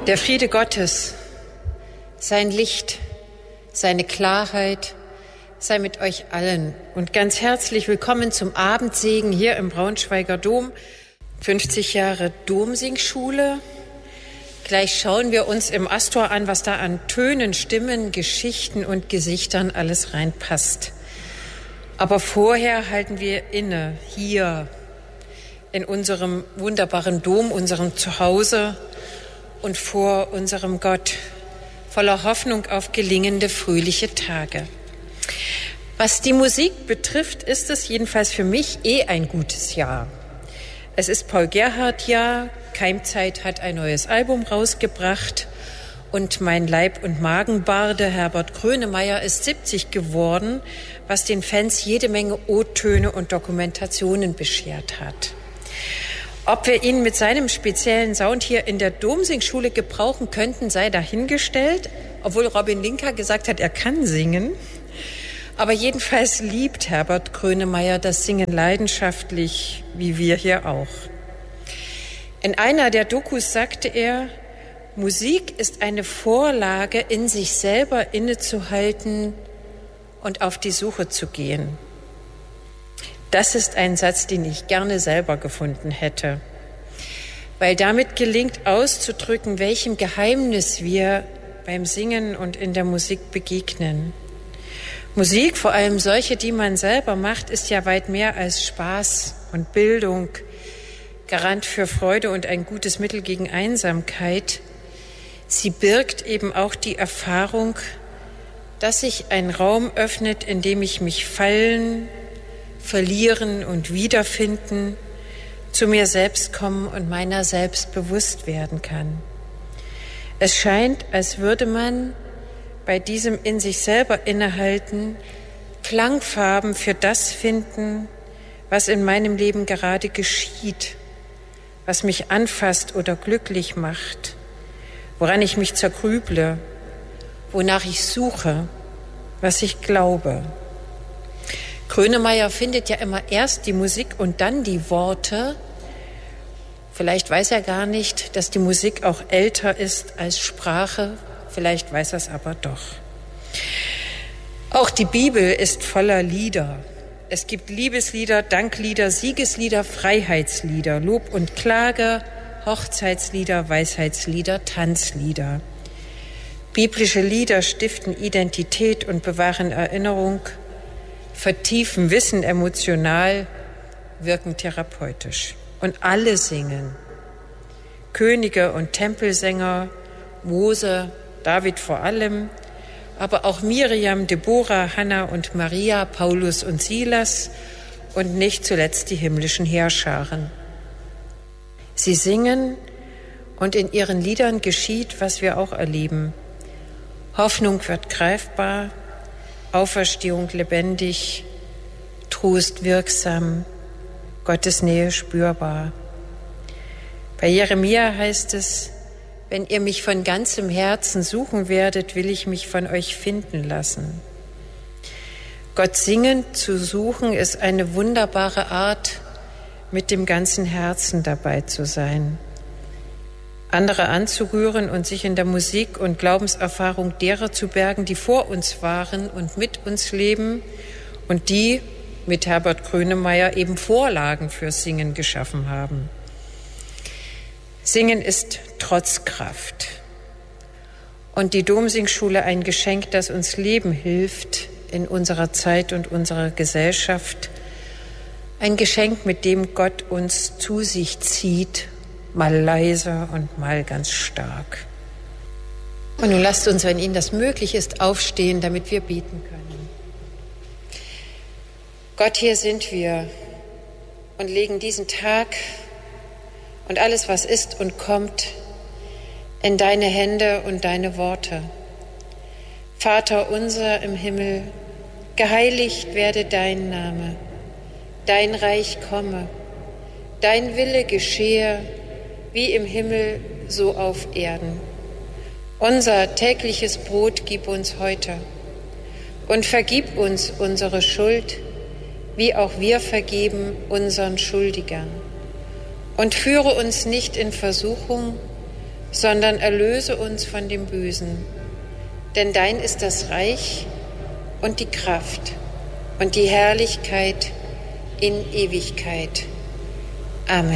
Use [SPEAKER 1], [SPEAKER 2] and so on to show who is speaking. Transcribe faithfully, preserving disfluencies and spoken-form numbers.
[SPEAKER 1] Der Friede Gottes, sein Licht, seine Klarheit sei mit euch allen und ganz herzlich willkommen zum Abendsegen hier im Braunschweiger Dom. fünfzig Jahre Domsingschule. Gleich schauen wir uns im Astor an, was da an Tönen, Stimmen, Geschichten und Gesichtern alles reinpasst. Aber vorher halten wir inne, hier in unserem wunderbaren Dom, unserem Zuhause und vor unserem Gott, voller Hoffnung auf gelingende, fröhliche Tage. Was die Musik betrifft, ist es jedenfalls für mich eh ein gutes Jahr. Es ist Paul-Gerhardt-Jahr, Keimzeit hat ein neues Album rausgebracht und mein Leib- und Magenbarde Herbert Grönemeyer ist siebzig geworden, was den Fans jede Menge O-Töne und Dokumentationen beschert hat. Ob wir ihn mit seinem speziellen Sound hier in der Domsingschule gebrauchen könnten, sei dahingestellt, obwohl Robin Linker gesagt hat, er kann singen. Aber jedenfalls liebt Herbert Grönemeyer das Singen leidenschaftlich, wie wir hier auch. In einer der Dokus sagte er, Musik ist eine Vorlage, in sich selber innezuhalten und auf die Suche zu gehen. Das ist ein Satz, den ich gerne selber gefunden hätte, weil damit gelingt auszudrücken, welchem Geheimnis wir beim Singen und in der Musik begegnen. Musik, vor allem solche, die man selber macht, ist ja weit mehr als Spaß und Bildung, Garant für Freude und ein gutes Mittel gegen Einsamkeit. Sie birgt eben auch die Erfahrung, dass sich ein Raum öffnet, in dem ich mich fallen, verlieren und wiederfinden, zu mir selbst kommen und meiner selbst bewusst werden kann. Es scheint, als würde man bei diesem in sich selber innehalten Klangfarben für das finden, was in meinem Leben gerade geschieht, was mich anfasst oder glücklich macht, woran ich mich zergrüble, wonach ich suche, was ich glaube. Grönemeyer findet ja immer erst die Musik und dann die Worte. Vielleicht weiß er gar nicht, dass die Musik auch älter ist als Sprache. Vielleicht weiß er es aber doch. Auch die Bibel ist voller Lieder. Es gibt Liebeslieder, Danklieder, Siegeslieder, Freiheitslieder, Lob und Klage, Hochzeitslieder, Weisheitslieder, Tanzlieder. Biblische Lieder stiften Identität und bewahren Erinnerung, vertiefen Wissen emotional, wirken therapeutisch. Und alle singen. Könige und Tempelsänger, Mose, David vor allem, aber auch Miriam, Deborah, Hannah und Maria, Paulus und Silas und nicht zuletzt die himmlischen Heerscharen. Sie singen und in ihren Liedern geschieht, was wir auch erleben. Hoffnung wird greifbar, Auferstehung lebendig, Trost wirksam, Gottes Nähe spürbar. Bei Jeremia heißt es, wenn ihr mich von ganzem Herzen suchen werdet, will ich mich von euch finden lassen. Gott singend zu suchen ist eine wunderbare Art, mit dem ganzen Herzen dabei zu sein. Andere anzurühren und sich in der Musik und Glaubenserfahrung derer zu bergen, die vor uns waren und mit uns leben und die mit Herbert Grönemeyer eben Vorlagen fürs Singen geschaffen haben. Singen ist Trotzkraft und die Domsingschule ein Geschenk, das uns leben hilft in unserer Zeit und unserer Gesellschaft. Ein Geschenk, mit dem Gott uns zu sich zieht, mal leiser und mal ganz stark. Und nun lasst uns, wenn Ihnen das möglich ist, aufstehen, damit wir beten können. Gott, hier sind wir und legen diesen Tag und alles, was ist und kommt, in deine Hände und deine Worte. Vater unser im Himmel, geheiligt werde dein Name, dein Reich komme, dein Wille geschehe, wie im Himmel, so auf Erden. Unser tägliches Brot gib uns heute und vergib uns unsere Schuld, wie auch wir vergeben unseren Schuldigern. Und führe uns nicht in Versuchung, sondern erlöse uns von dem Bösen. Denn dein ist das Reich und die Kraft und die Herrlichkeit in Ewigkeit. Amen.